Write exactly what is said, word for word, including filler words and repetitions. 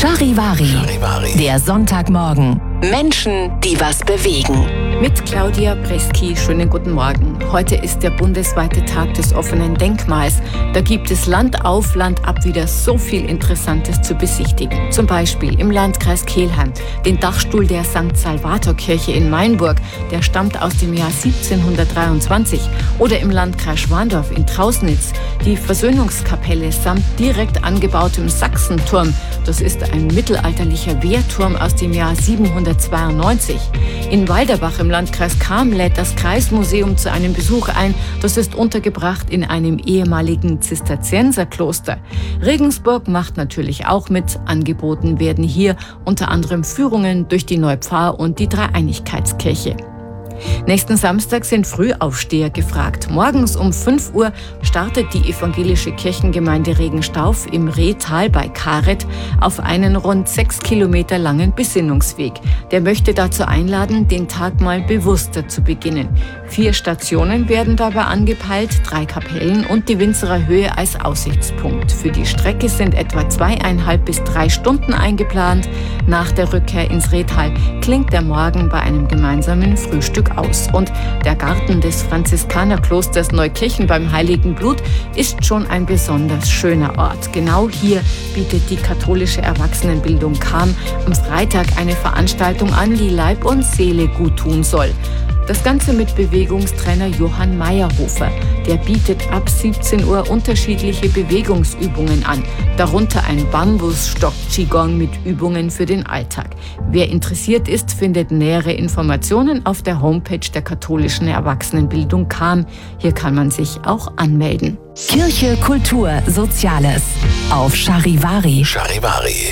Charivari, Charivari. Der Sonntagmorgen. Menschen, die was bewegen. Mit Claudia Breski. Schönen guten Morgen. Heute ist der bundesweite Tag des offenen Denkmals. Da gibt es Land auf, Land ab wieder so viel Interessantes zu besichtigen. Zum Beispiel im Landkreis Kelheim den Dachstuhl der Sankt Salvator-Kirche in Mainburg. Der stammt aus dem Jahr siebzehnhundertdreiundzwanzig. Oder im Landkreis Schwandorf in Trausnitz die Versöhnungskapelle samt direkt angebautem Sachsenturm. Das ist ein mittelalterlicher Wehrturm aus dem Jahr siebenhundertzweiundneunzig. In Walderbach im Landkreis Cham lädt das Kreismuseum zu einem Besuch ein. Das ist untergebracht in einem ehemaligen Zisterzienserkloster. Regensburg macht natürlich auch mit. Angeboten werden hier unter anderem Führungen durch die Neupfarr und die Dreieinigkeitskirche. Nächsten Samstag sind Frühaufsteher gefragt. Morgens um fünf Uhr startet die evangelische Kirchengemeinde Regenstauf im Rehtal bei Karet auf einen rund sechs Kilometer langen Besinnungsweg. Der möchte dazu einladen, den Tag mal bewusster zu beginnen. Vier Stationen werden dabei angepeilt, drei Kapellen und die Winzerer Höhe als Aussichtspunkt. Für die Strecke sind etwa zweieinhalb bis drei Stunden eingeplant. Nach der Rückkehr ins Rehtal klingt der Morgen bei einem gemeinsamen Frühstück aus. Und der Garten des Franziskanerklosters Neukirchen beim Heiligen Blut ist schon ein besonders schöner Ort. Genau hier bietet die katholische Erwachsenenbildung Cham am Freitag eine Veranstaltung an, die Leib und Seele gut tun soll. Das Ganze mit Bewegungstrainer Johann Meyerhofer. Der bietet ab siebzehn Uhr unterschiedliche Bewegungsübungen an, darunter ein Bambusstock-Qigong mit Übungen für den Alltag. Wer interessiert ist, findet nähere Informationen auf der Homepage der katholischen Erwachsenenbildung Cham. Hier kann man sich auch anmelden. Kirche, Kultur, Soziales. Auf Charivari. Charivari.